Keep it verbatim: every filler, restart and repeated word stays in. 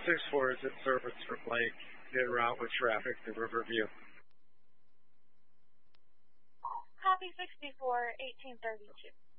six four is in service from Lake, en route with traffic to Riverview. Copy sixty-four, eighteen thirty-two.